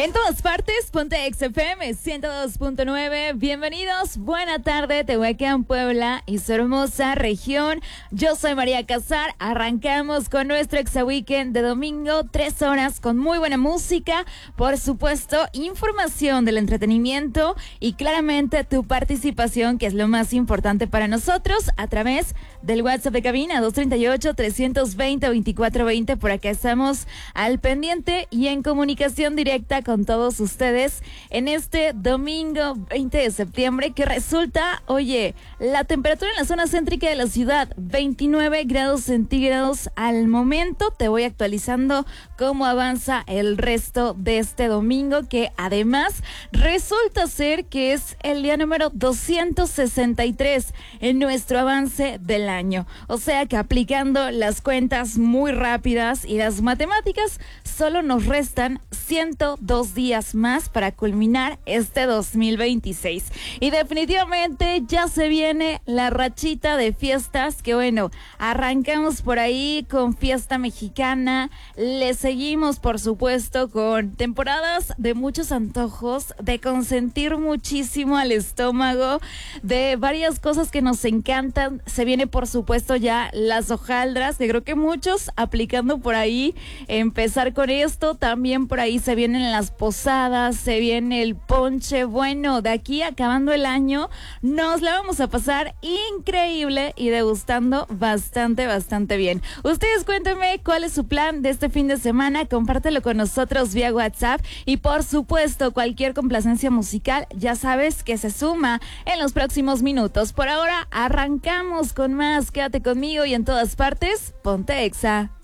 En todas partes, ponte XFM 102.9. Bienvenidos, buena tarde, Tehuacán, Puebla y su hermosa región. Yo soy María Casar. Arrancamos con nuestro Exa Weekend de domingo, 3 horas con muy buena música, por supuesto, información del entretenimiento y claramente tu participación, que es lo más importante para nosotros, a través del WhatsApp de cabina 238-320-2420. Por acá estamos al pendiente y en comunicación directa con todos ustedes en este domingo 20 de septiembre, que resulta, oye, la temperatura en la zona céntrica de la ciudad, 29 grados centígrados al momento. Te voy actualizando cómo avanza el resto de este domingo, que además resulta ser que es el día número 263 en nuestro avance del año. O sea que aplicando las cuentas muy rápidas y las matemáticas, solo nos restan 102 días más para culminar este 2026. Y definitivamente ya se viene la rachita de fiestas, que bueno, arrancamos por ahí con fiesta mexicana, le seguimos por supuesto con temporadas de muchos antojos, de consentir muchísimo al estómago, de varias cosas que nos encantan. Se viene por supuesto ya las hojaldras, que creo que muchos aplicando por ahí, empezar con esto. También por ahí se vienen las posadas, se viene el ponche. Bueno, de aquí acabando el año nos la vamos a pasar increíble y degustando bastante bien. Ustedes cuéntenme cuál es su plan de este fin de semana, compártelo con nosotros vía WhatsApp y por supuesto cualquier complacencia musical ya sabes que se suma en los próximos minutos. Por ahora arrancamos con más, quédate conmigo y en todas partes, ponte Exa.